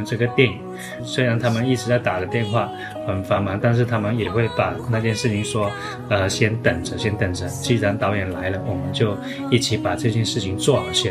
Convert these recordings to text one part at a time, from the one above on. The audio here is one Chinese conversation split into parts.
这个电影。虽然他们一直在打着电话，很繁忙，但是他们也会把那件事情说，先等着，既然导演来了，我们就一起把这件事情做好先。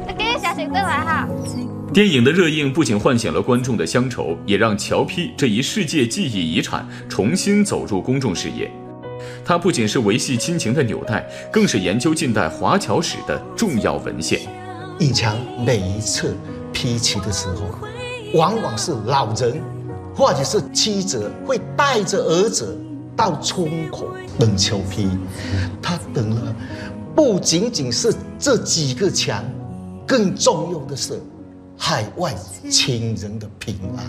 电影的热映不仅唤醒了观众的乡愁，也让侨批这一世界记忆遗产重新走入公众视野。它不仅是维系亲情的纽带，更是研究近代华侨史的重要文献。 以前每一次批旗的时候，往往是老人或者是妻子会带着儿子到村口等侨批，他等了不仅仅是这几个墙，更重要的是海外亲人的平安。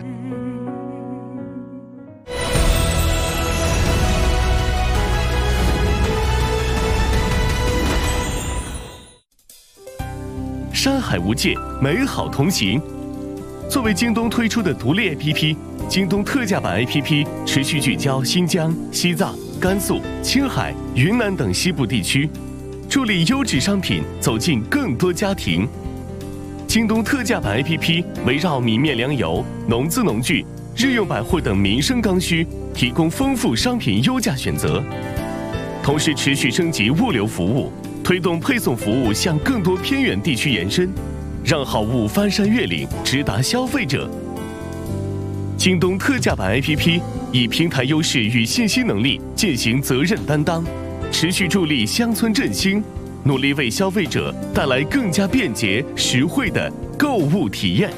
山海无界，美好同行。作为京东推出的独立 APP， 京东特价版 APP 持续聚焦新疆、西藏、甘肃、青海、云南等西部地区，助力优质商品走进更多家庭。京东特价版 APP 围绕米面粮油、农资农具、日用百货等民生刚需，提供丰富商品优价选择，同时持续升级物流服务，推动配送服务向更多偏远地区延伸，让好物翻山越岭，直达消费者。京东特价版 APP 以平台优势与信息能力进行责任担当，持续助力乡村振兴，努力为消费者带来更加便捷、实惠的购物体验。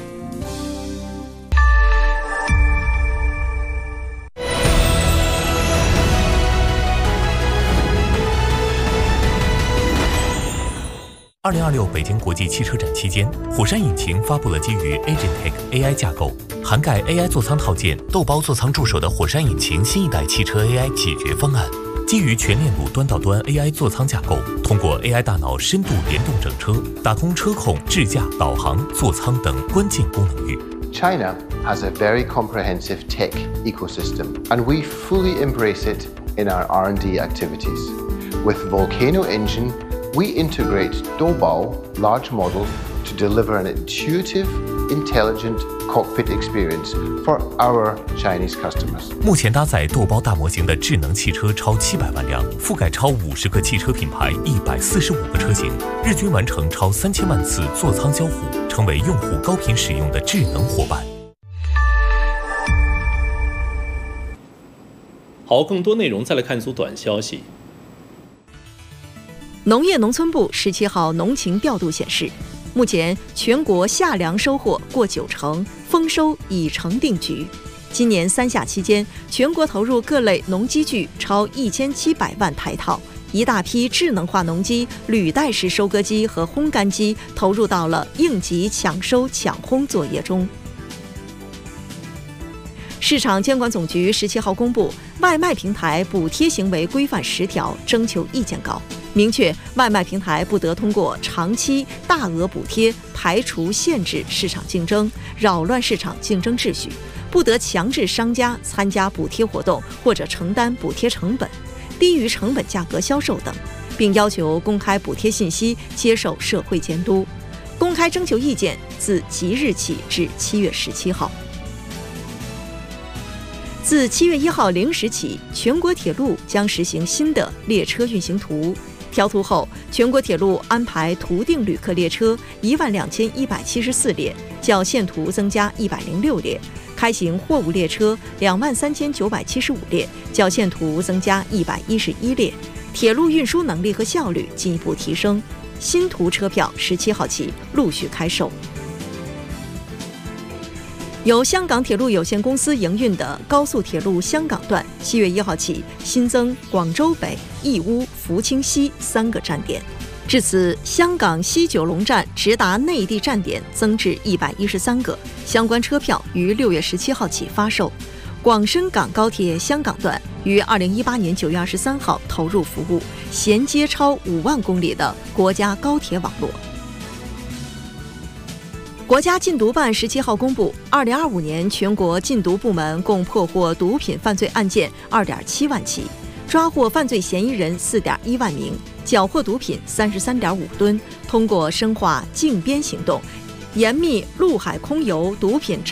2026北京国际汽车展期间，火山引擎发布了基于 Agentech AI 架构，涵盖 AI 座舱套件、豆包座舱助手的火山引擎新一代汽车 AI 解决方案。基于全链路端到端 AI 座舱架构，通过 AI 大脑深度联动整车，打通车控、智驾、导航、座舱等关键功能域。 China has a very comprehensive tech ecosystem, and we fully embrace it in our R&D activities. With Volcano Engine, we integrate Doubao large model to deliver an intuitive, intelligent cockpit experience for our Chinese customers. 目前搭载豆包大模型的智能汽车超700万辆，覆盖超50个汽车品牌，145个车型，日均完成超3000万次座舱交互，成为用户高频使用的智能伙伴。 好，更多内容再来看一组短消息。 农业农村部17号农情调度显示，目前全国夏粮收获过90%，丰收已成定局。今年3夏期间，全国投入各类农机具超1700万台套，一大批智能化农机、履带式收割机和烘干机投入到了应急抢收抢烘作业中。市场监管总局17号公布外卖平台补贴行为规范10条征求意见稿，明确外卖平台不得通过长期大额补贴排除限制市场竞争，扰乱市场竞争秩序，不得强制商家参加补贴活动或者承担补贴成本，低于成本价格销售等，并要求公开补贴信息，接受社会监督。公开征求意见自即日起至7月17号。自7月1号0时起，全国铁路将实行新的列车运行图。调图后，全国铁路安排图定旅客列车12174列，较现图增加106列；开行货物列车23975列，较现图增加111列。铁路运输能力和效率进一步提升。新图车票17号起陆续开售。由香港铁路有限公司营运的高速铁路香港段7月1号起新增广州北、义乌、福清西3个站点，至此香港西九龙站直达内地站点增至113个，相关车票于6月17号起发售。广深港高铁香港段于2018年9月23号投入服务，衔接超5万公里的国家高铁网络。国家禁毒办17号公布，2025年全国禁毒部门共破获毒品犯罪案件2.7万起，抓获犯罪嫌疑人4.1万名，缴获毒品33.5吨。通过深化禁边行动，严密陆海空邮毒品